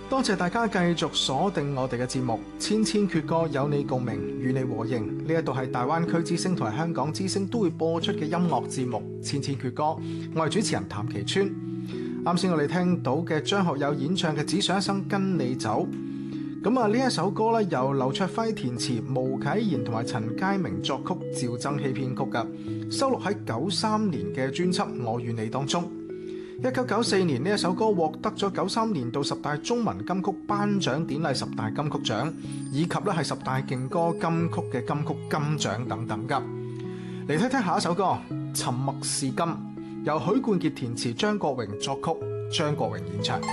多謝大家繼續鎖定我哋嘅節目，千千闕歌有你共鳴，與你和應。呢一度係大灣區之聲同埋香港之聲都會播出嘅音樂節目《千千闕歌》，我係主持人譚其川。啱先我哋聽到嘅張學友演唱嘅《只想一生跟你走》，咁啊呢一首歌咧由劉卓輝填詞，毛啟賢同埋陳佳明作曲，趙增熹編曲噶，收錄喺93年嘅專輯《我與你》當中。1994年呢一首歌獲得咗93年度10大中文金曲頒獎典禮10大金曲獎，以及咧係10大勁歌金曲嘅金曲金獎等等噶。嚟聽聽下一首歌《沉默是金》，由許冠傑填詞，張國榮作曲，張國榮演唱。